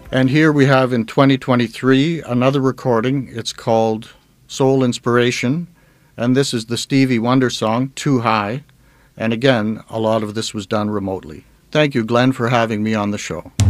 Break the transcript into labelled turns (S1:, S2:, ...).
S1: And here we have in 2023 another recording. It's called Soul Inspiration, and this is the Stevie Wonder song, Too High. And again, a lot of this was done remotely. Thank you, Glenn, for having me on the show.